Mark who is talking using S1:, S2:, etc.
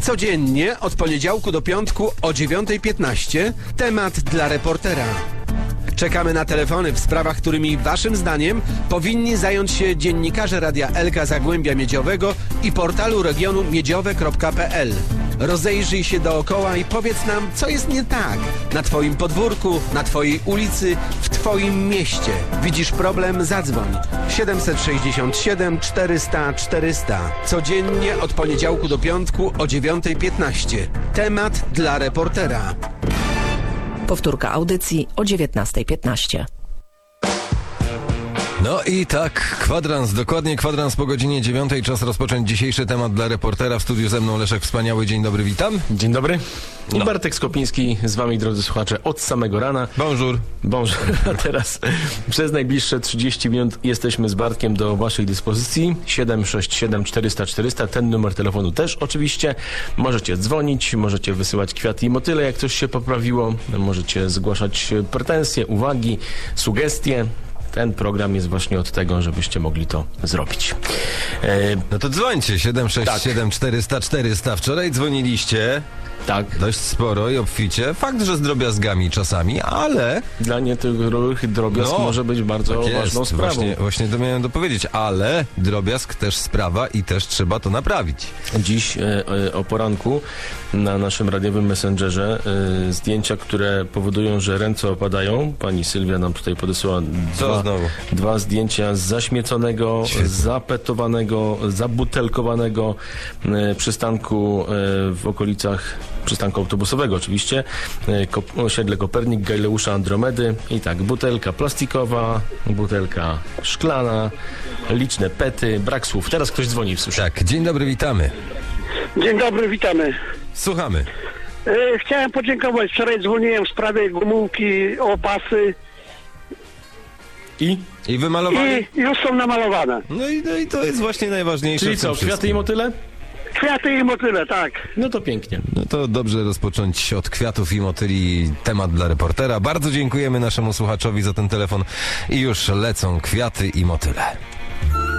S1: Codziennie od poniedziałku do piątku o 9:15 temat dla reportera. Czekamy na telefony w sprawach, którymi waszym zdaniem powinni zająć się dziennikarze Radia Elka Zagłębia Miedziowego i portalu regionu miedziowe.pl. Rozejrzyj się dookoła i powiedz nam, co jest nie tak na twoim podwórku, na twojej ulicy, w twoim mieście. Widzisz problem? Zadzwoń. 767 400 400. Codziennie od poniedziałku do piątku o 9:15. Temat dla reportera.
S2: Powtórka audycji o 19:15.
S3: No i tak, kwadrans, dokładnie kwadrans po godzinie 9:00. Czas rozpocząć dzisiejszy temat dla reportera. W studiu ze mną Leszek Wspaniały. Dzień dobry, witam.
S4: Dzień dobry. I
S3: No.
S4: Bartek Skopiński z wami, drodzy słuchacze, od samego rana.
S3: Bonjour.
S4: Bonjour. A teraz przez najbliższe 30 minut jesteśmy z Bartkiem do waszej dyspozycji. 767 400 400. Ten numer telefonu też oczywiście. Możecie dzwonić, możecie wysyłać kwiaty i motyle, jak coś się poprawiło. Możecie zgłaszać pretensje, uwagi, sugestie. Ten program jest właśnie od tego, żebyście mogli to zrobić.
S3: No to dzwońcie, 767 400 400. Wczoraj dzwoniliście
S4: Tak.
S3: dość sporo i obficie. Fakt, że z drobiazgami czasami, ale...
S4: Dla niektórych drobiazg może być bardzo
S3: tak
S4: ważną
S3: jest.
S4: sprawą.
S3: Właśnie to miałem dopowiedzieć, ale drobiazg też sprawa i też trzeba to naprawić.
S4: Dziś o poranku na naszym radiowym messengerze zdjęcia, które powodują, że ręce opadają. Pani Sylwia nam tutaj podesłała dwa zdjęcia zaśmieconego, zapetowanego, zabutelkowanego przystanku w okolicach przystanku autobusowego oczywiście, osiedle Kopernik, Gajleusza, Andromedy i tak, butelka plastikowa, butelka szklana, liczne pety, brak słów. Teraz ktoś dzwoni, słyszę.
S3: Tak, dzień dobry, witamy.
S5: Dzień dobry, witamy.
S3: Słuchamy.
S5: Chciałem podziękować. Wczoraj dzwoniłem w sprawie gumówki, opasy
S3: I wymalowali?
S5: i już są namalowane.
S3: No i to jest właśnie najważniejsze.
S4: Czyli
S3: w tym
S4: co, kwiaty
S3: wszystkim.
S4: i motyle?
S5: Kwiaty i motyle, tak.
S4: No to pięknie.
S3: No to dobrze rozpocząć od kwiatów i motyli temat dla reportera. Bardzo dziękujemy naszemu słuchaczowi za ten telefon i już lecą kwiaty i motyle.